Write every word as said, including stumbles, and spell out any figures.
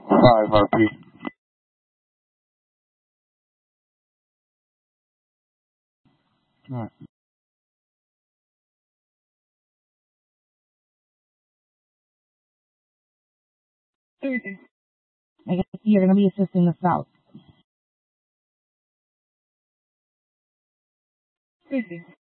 five R P. Alright. Thursday. I guess you're going to be assisting the South. Thursday.